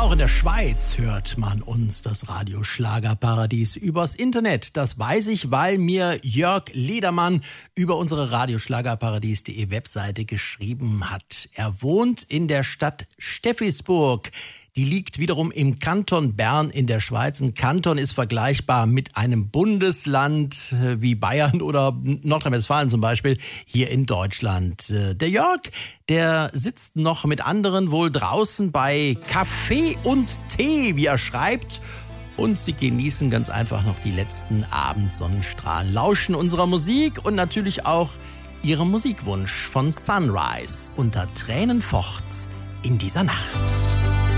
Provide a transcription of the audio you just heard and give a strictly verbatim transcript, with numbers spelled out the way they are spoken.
Auch in der Schweiz hört man uns, das Radio Schlagerparadies, übers Internet. Das weiß ich, weil mir Jörg Ledermann über unsere radio schlagerparadies punkt de Webseite geschrieben hat. Er wohnt in der Stadt Steffisburg. Die liegt wiederum im Kanton Bern in der Schweiz. Ein Kanton ist vergleichbar mit einem Bundesland wie Bayern oder Nordrhein-Westfalen zum Beispiel hier in Deutschland. Der Jörg, der sitzt noch mit anderen wohl draußen bei Kaffee und Tee, wie er schreibt. Und sie genießen ganz einfach noch die letzten Abendsonnenstrahlen, lauschen unserer Musik und natürlich auch ihrem Musikwunsch von Sunrise unter Tränen fort in dieser Nacht.